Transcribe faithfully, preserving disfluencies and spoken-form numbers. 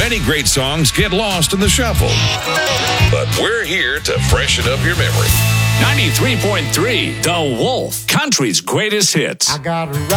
Many great songs get lost in the shuffle, but we're here to freshen up your memory. ninety-three point three The Wolf, country's greatest hits. I got a